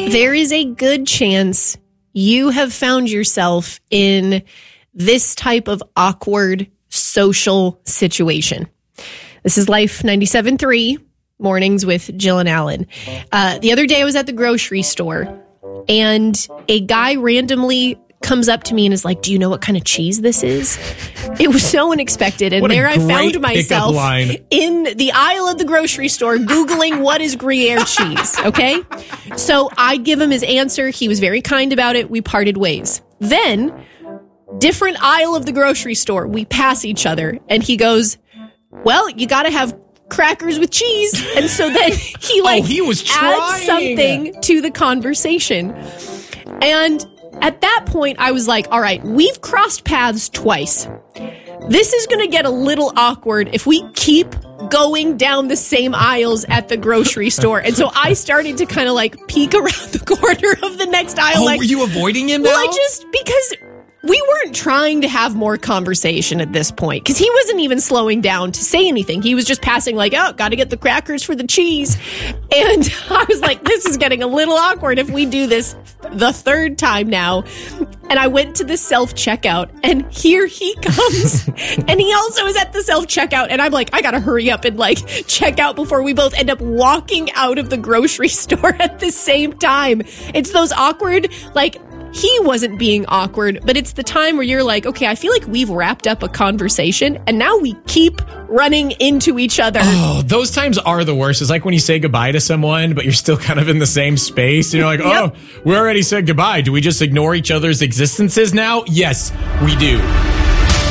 There is a good chance you have found yourself in this type of awkward social situation. This is Life 97.3, Mornings with Jill and Alan. The other day I was at the grocery store and a guy randomly comes up to me and is like, do you know what kind of cheese this is? It was so unexpected. And there I found myself in the aisle of the grocery store Googling what is Gruyere cheese. Okay. So I give him his answer. He was very kind about it. We parted ways. Then different aisle of the grocery store. We pass each other and he goes, well, you got to have crackers with cheese. And so then he was adds something to the conversation. And at that point, I was like, all right, we've crossed paths twice. This is going to get a little awkward if we keep going down the same aisles at the grocery store. And so I started to kind of like peek around the corner of the next aisle. Were you avoiding him now? Well, because we weren't trying to have more conversation at this point because he wasn't even slowing down to say anything. He was just passing like, oh, got to get the crackers for the cheese. And I was like, this is getting a little awkward if we do this the third time now. And I went to the self-checkout and here he comes. And he also is at the self-checkout. And I'm like, I got to hurry up and like check out before we both end up walking out of the grocery store at the same time. It's those awkward, like, he wasn't being awkward, but it's the time where you're like, okay, I feel like we've wrapped up a conversation and now we keep running into each other. Oh, those times are the worst. It's like when you say goodbye to someone, but you're still kind of in the same space. And you're like, Yep. we already said goodbye. Do we just ignore each other's existences now? Yes, we do.